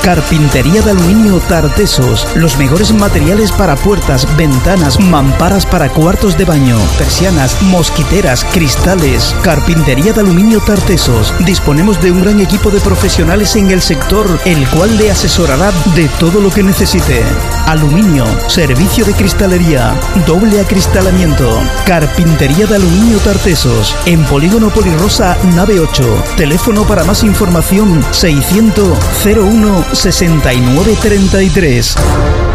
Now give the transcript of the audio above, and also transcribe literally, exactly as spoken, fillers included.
Carpintería de aluminio Tartesos. Los mejores materiales para puertas, ventanas, mamparas para cuartos de baño, persianas, mosquiteras, cristales. Carpintería de aluminio Tartesos. Disponemos de un gran equipo de profesionales en el sector, el cual le asesorará de todo lo que necesite. Aluminio, servicio de cristalería, doble acristalamiento. Carpintería de aluminio Tartesos. En Polígono Polirosa, nave ocho. Teléfono para más información seiscientos cero uno sesenta y nueve treinta y tres.